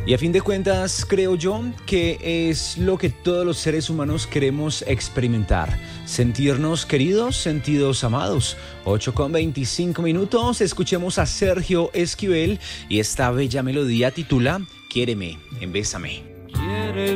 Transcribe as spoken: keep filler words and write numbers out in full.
Y a fin de cuentas, creo yo que es lo que todos los seres humanos queremos experimentar. Sentirnos queridos, sentidos amados. ocho con veinticinco minutos, escuchemos a Sergio Esquivel y esta bella melodía titula Quiéreme, embésame.